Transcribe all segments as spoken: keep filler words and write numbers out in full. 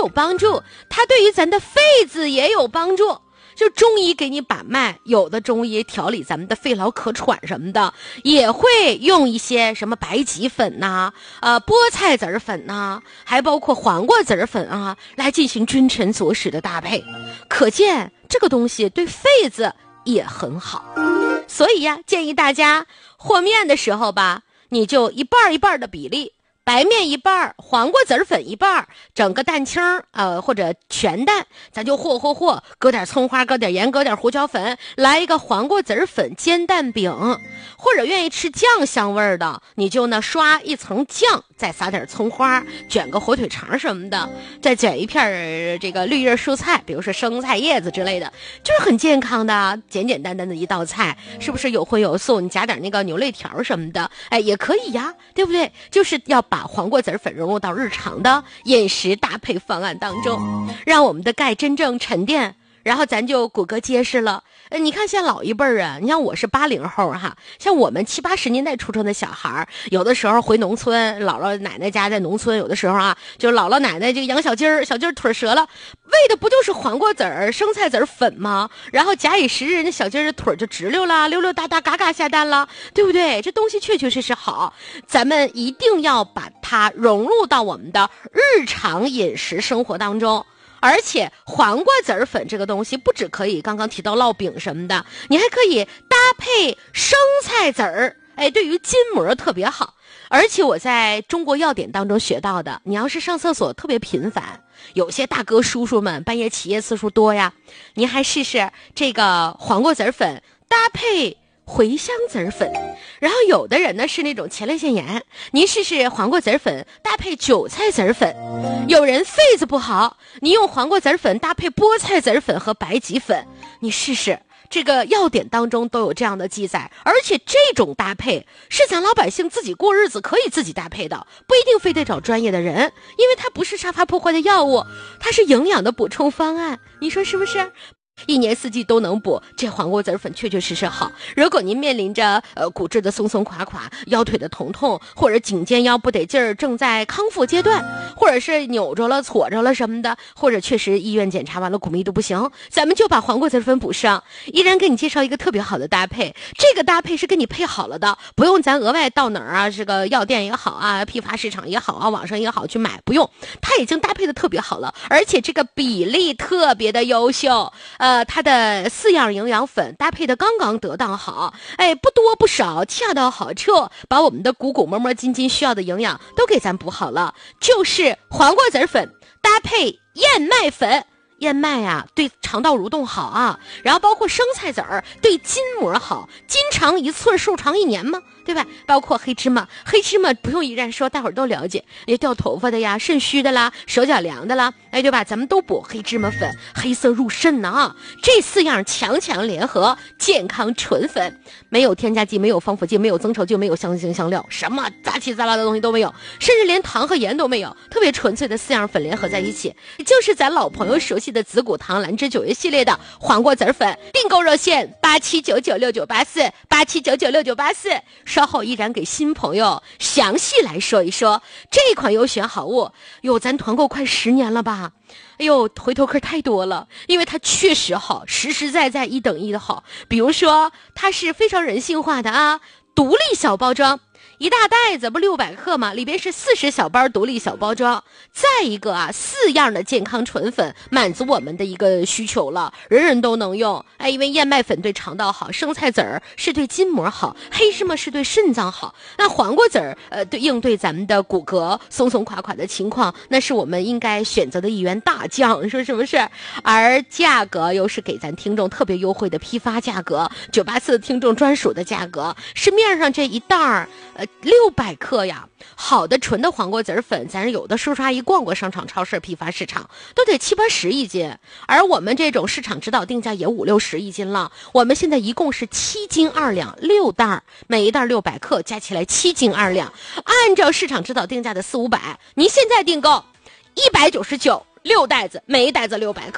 有帮助，它对于咱的肺子也有帮助。就中医给你把脉，有的中医调理咱们的肺痨咳喘什么的，也会用一些什么白及粉呐、啊、呃菠菜籽粉呐、啊，还包括黄瓜籽粉啊，来进行君臣佐使的搭配。可见这个东西对肺子也很好。所以呀，建议大家和面的时候吧，你就一半一半的比例。白面一半，黄瓜籽粉一半，整个蛋清呃或者全蛋，咱就和和和，搁点葱花，搁点盐，搁点胡椒粉，来一个黄瓜籽粉煎蛋饼。或者愿意吃酱香味的，你就呢刷一层酱，再撒点葱花，卷个火腿肠什么的，再卷一片这个绿叶蔬菜，比如说生菜叶子之类的，就是很健康的，简简单单的一道菜，是不是有荤有素？你加点那个牛肋条什么的，哎，也可以呀，对不对？就是要把黄瓜籽粉融入到日常的饮食搭配方案当中，让我们的钙真正沉淀，然后咱就骨骼结实了。呃，你看像老一辈儿啊，你像我是八零后哈，像我们七八十年代出生的小孩，有的时候回农村，姥姥奶奶家在农村，有的时候啊，就姥姥奶奶这个养小鸡儿，小鸡儿腿折了，喂的不就是黄瓜籽儿、生菜籽儿粉吗？然后假以时日，那小鸡儿的腿就直溜了，溜溜达达，嘎嘎下蛋了，对不对？这东西确确实实好，咱们一定要把它融入到我们的日常饮食生活当中。而且黄瓜籽粉这个东西不只可以刚刚提到烙饼什么的，你还可以搭配生菜籽儿，哎，对于筋膜特别好。而且我在中国药典当中学到的，你要是上厕所特别频繁，有些大哥叔叔们半夜起夜次数多呀，您还试试这个黄瓜籽粉搭配茴香籽粉。然后有的人呢是那种前列腺炎，您试试黄瓜籽粉搭配韭菜籽粉。有人肺子不好，你用黄瓜籽粉搭配菠菜籽粉和白及粉，你试试。这个药典当中都有这样的记载，而且这种搭配是咱老百姓自己过日子可以自己搭配的，不一定非得找专业的人，因为它不是杀伐破坏的药物，它是营养的补充方案，你说是不是？一年四季都能补，这黄瓜籽粉确确实实好。如果您面临着呃骨质的松松垮垮，腰腿的疼痛，或者颈肩腰不得劲儿，正在康复阶段，或者是扭着了、挫着了什么的，或者确实医院检查完了骨密度不行，咱们就把黄瓜籽粉补上。依然给你介绍一个特别好的搭配，这个搭配是给你配好了的，不用咱额外到哪儿啊，这个药店也好啊，批发市场也好啊，网上也好去买，不用，它已经搭配的特别好了，而且这个比例特别的优秀。呃，它的四样营养粉搭配的刚刚得当好，哎，不多不少，恰到好处，把我们的骨骨摸摸筋筋需要的营养都给咱补好了。就是黄瓜籽粉搭配燕麦粉，燕麦啊对肠道蠕动好啊，然后包括生菜籽儿对筋膜好，筋长一寸寿长一年嘛，对吧？包括黑芝麻，黑芝麻不用一然说，大伙儿都了解，也掉头发的呀，肾虚的啦，手脚凉的啦，哎，对吧？咱们都补黑芝麻粉，黑色入肾呢啊！这四样强强联合，健康纯粉，没有添加剂，没有防腐剂，没有增稠剂，没有香精香料，什么杂七杂八的东西都没有，甚至连糖和盐都没有，特别纯粹的四样粉联合在一起，就是咱老朋友熟悉的紫骨糖兰芝九月系列的黄瓜籽粉。订购热线八七九九六九八四八七九九六九八四。稍后依然给新朋友详细来说一说这款优选好物。哟，咱团购快十年了吧？哎呦，回头客太多了，因为它确实好，实实在在一等一的好。比如说，它是非常人性化的啊，独立小包装。一大袋子不六百克吗？里边是四十小包独立小包装。再一个啊，四样的健康纯粉满足我们的一个需求了，人人都能用。哎，因为燕麦粉对肠道好，生菜籽儿是对筋膜好，黑芝麻是对肾脏好，那黄瓜籽儿呃对应对咱们的骨骼松松垮垮的情况，那是我们应该选择的一员大将，你说是不是？而价格又是给咱听众特别优惠的批发价格，九八四听众专属的价格，市面上这一袋儿呃六百克呀，好的纯的黄瓜籽粉，咱有的叔叔阿姨逛过商场、超市、批发市场，都得七八十一斤，而我们这种市场指导定价也五六十一斤了。我们现在一共是七斤二两，六袋，每一袋六百克，加起来七斤二两。按照市场指导定价的四五百，您现在订购一百九十九，六袋子，每一袋子六百克。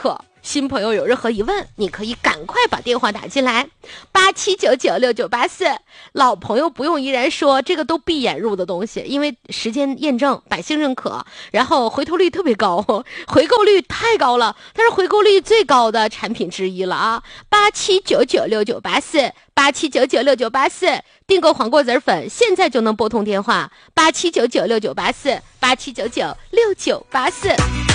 新朋友有任何疑问，你可以赶快把电话打进来，八七九九六九八四。老朋友不用依然说，这个都闭眼入的东西，因为时间验证，百姓认可，然后回头率特别高，回购率太高了，它是回购率最高的产品之一了啊！八七九九六九八四，八七九九六九八四，订购黄瓜子粉，现在就能拨通电话，八七九九六九八四，八七九九六九八四。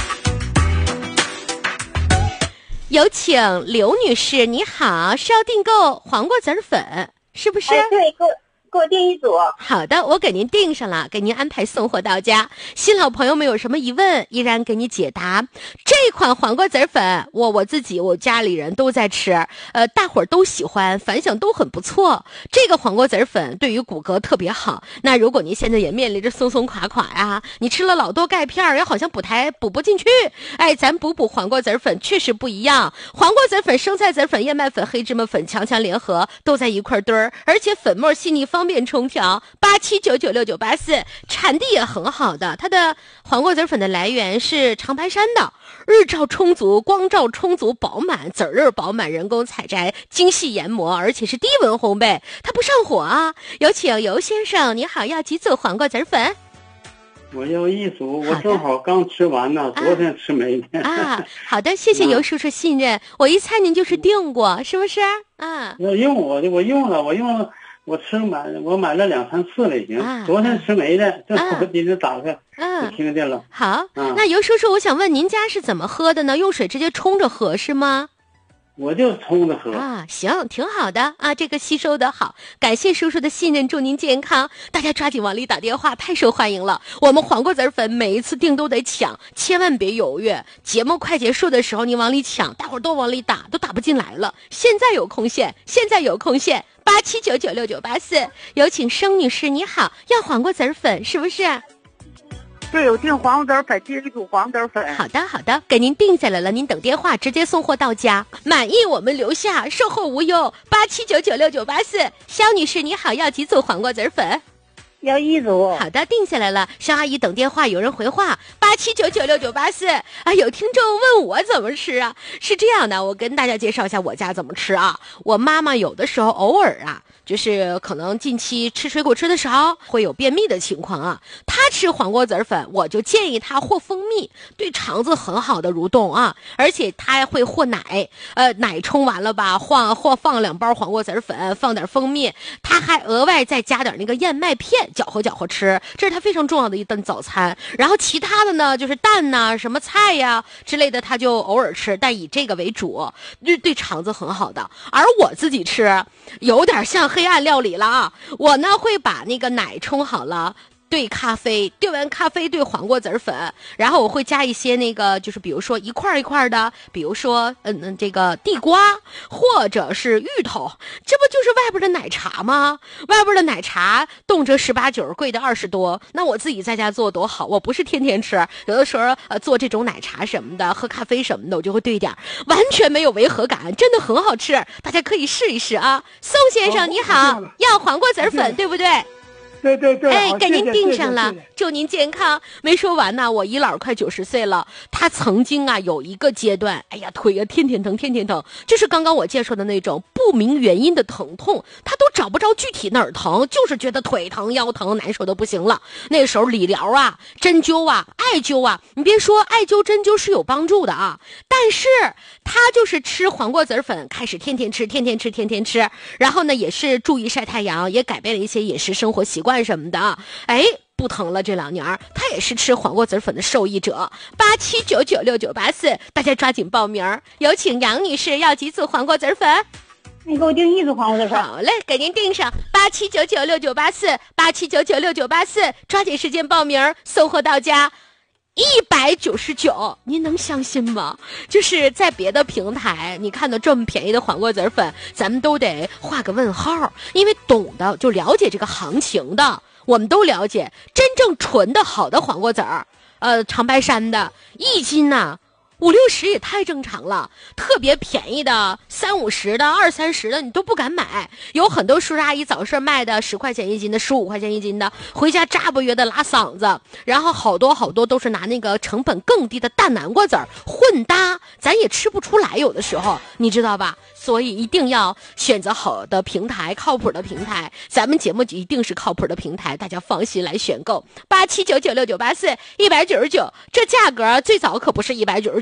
有请刘女士，你好，是要订购黄瓜子粉，是不是？ 哎，对，给我给我订一组。 好的，我给您订上了，给您安排送货到家。新老朋友们有什么疑问，依然给你解答。这款黄瓜子粉，我我自己我家里人都在吃，呃，大伙儿都喜欢，反响都很不错。这个黄瓜子粉对于骨骼特别好。那如果您现在也面临着松松垮垮呀，你吃了老多钙片，又好像补太补不进去，哎，咱补补黄瓜子粉确实不一样。黄瓜子粉、生菜子粉、燕麦粉、黑芝麻粉强强联合，都在一块堆儿，而且粉末细腻方便冲调。八七九九六九八四，产地也很好的，它的黄瓜子粉的来源是长白山的，日照充足，光照充足，饱满，籽儿饱满，人工采摘，精细研磨，而且是低温烘焙，它不上火啊。有请尤先生，你好，要几组黄瓜子粉？ 我要一组，我正好刚吃完呢，昨天吃没的。 啊，好的，谢谢尤叔叔信任，我一猜您就是订过，是不是？啊， 我用我我用了，我用了，我吃买我买了两三次了已经，啊、昨天吃没的，正好我今天打开， 嗯、 就听见了。 好， 啊、 那尤叔叔，我想问您家是怎么喝的呢？用水直接冲着喝是吗？ 我就冲着喝啊，行，挺好的啊，这个吸收的好，感谢叔叔的信任，祝您健康。大家抓紧往里打电话，太受欢迎了。我们黄瓜子粉每一次订都得抢，千万别犹豫。节目快结束的时候，你往里抢，大伙儿都往里打，都打不进来了。现在有空线，现在有空线，八七九九六九八四，有请盛女士，你好，要黄瓜子粉是不是？ 对，我订黄瓜子粉，订一组黄瓜子粉。 好的，好的，给您定下来了，您等电话，直接送货到家。满意我们留下，售后无忧。八七九九六九八四，肖女士你好，要几组黄瓜子粉？ 要一组。 好的，定下来了。肖阿姨等电话，有人回话。八七九九六九八四啊，有听众问我怎么吃啊？是这样的，我跟大家介绍一下我家怎么吃啊。我妈妈有的时候偶尔啊。就是可能近期吃水果吃的少，会有便秘的情况啊。他吃黄瓜子粉，我就建议他和蜂蜜，对肠子很好的蠕动啊。而且他还会和奶，呃，奶冲完了吧，放或放两包黄瓜子粉，放点蜂蜜，他还额外再加点那个燕麦片，搅和搅和吃，这是他非常重要的一顿早餐。然后其他的呢，就是蛋呐、什么菜呀之类的，他就偶尔吃，但以这个为主，对对肠子很好的。而我自己吃，有点像黑暗料理了啊！我呢会把那个奶冲好了，兑咖啡，兑完咖啡兑黄瓜子粉，然后我会加一些那个，就是比如说一块一块的，比如说嗯嗯这个地瓜或者是芋头，这不就是外边的奶茶吗？外边的奶茶动辄十八九，贵的二十多，那我自己在家做多好，我不是天天吃，有的时候呃做这种奶茶什么的，喝咖啡什么的，我就会兑点，完全没有违和感，真的很好吃，大家可以试一试啊。宋先生、哦、你好，要黄瓜子粉对不对？ 对对对， 哎，给您订上了，祝您健康。没说完呢，我姨姥快九十岁了，她曾经啊有一个阶段，哎呀腿呀天天疼，天天疼，就是刚刚我介绍的那种不明原因的疼痛，她都找不着具体哪儿疼，就是觉得腿疼、腰疼，难受的不行了。那时候理疗啊、针灸啊、艾灸啊，你别说艾灸、针灸是有帮助的啊，但是她就是吃黄瓜子粉，开始天天吃，天天吃，天天吃，然后呢也是注意晒太阳，也改变了一些饮食生活习惯什么的，哎，不疼了。这两年他也是吃黄瓜子粉的受益者。八七九九六九八四，大家抓紧报名。有请杨女士，要几组黄瓜子粉？ 你给我订一组黄瓜子粉。 好嘞，给您订上。八七九九六九八四，八七九九六九八四，抓紧时间报名，送货到家。一百九十九，您能相信吗？就是在别的平台，你看到这么便宜的黄瓜子粉，咱们都得画个问号，因为懂的就了解这个行情的，我们都了解，真正纯的好的黄瓜子儿，呃，长白山的一斤呐、啊， 五六十也太正常了，特别便宜的三五十的二三十的你都不敢买。有很多叔叔阿姨早市卖的十块钱一斤的，十五块钱一斤的，回家扎不约的拉嗓子。然后好多好多都是拿那个成本更低的大南瓜籽儿混搭，咱也吃不出来，有的时候你知道吧？所以一定要选择好的平台，靠谱的平台。咱们节目一定是靠谱的平台，大家放心来选购。八七九九六九八四一百九十九，这价格最早可不是一百九十九。